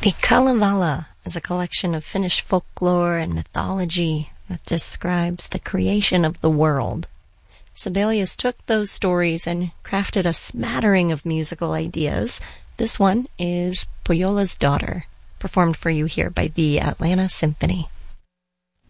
The Kalevala is a collection of Finnish folklore and mythology that describes the creation of the world. Sibelius took those stories and crafted a smattering of musical ideas. This one is Pohjola's Daughter, performed for you here by the Atlanta Symphony.